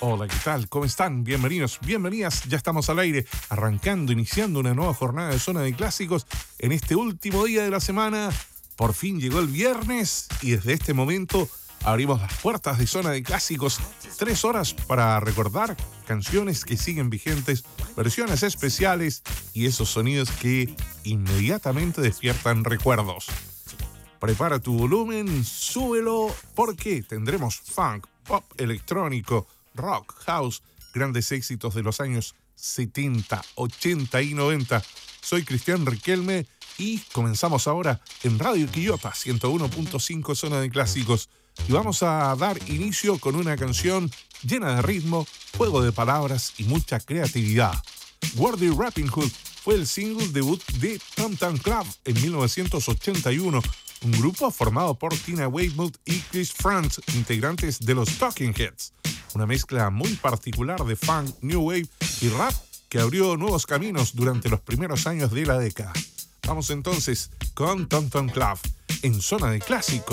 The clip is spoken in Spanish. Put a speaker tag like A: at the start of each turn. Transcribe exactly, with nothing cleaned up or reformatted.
A: Hola, ¿qué tal? ¿Cómo están? Bienvenidos, bienvenidas. Ya estamos al aire, arrancando, iniciando una nueva jornada de Zona de Clásicos en este último día de la semana. Por fin llegó el viernes y desde este momento abrimos las puertas de Zona de Clásicos. Tres horas para recordar canciones que siguen vigentes, versiones especiales y esos sonidos que inmediatamente despiertan recuerdos. Prepara tu volumen, súbelo, porque tendremos funk, pop electrónico, rock, house, grandes éxitos de los años setenta, ochenta y noventa. Soy Cristian Riquelme y comenzamos ahora en Radio Quillota ciento uno punto cinco Zona de Clásicos. Y vamos a dar inicio con una canción llena de ritmo, juego de palabras y mucha creatividad. Wordy Rapping Hood fue el single debut de Tom Tom Club en mil novecientos ochenta y uno, un grupo formado por Tina Weymouth y Chris Frantz, integrantes de los Talking Heads. Una mezcla muy particular de funk, new wave y rap que abrió nuevos caminos durante los primeros años de la década. Vamos entonces con Tom Tom Club en Zona de Clásicos.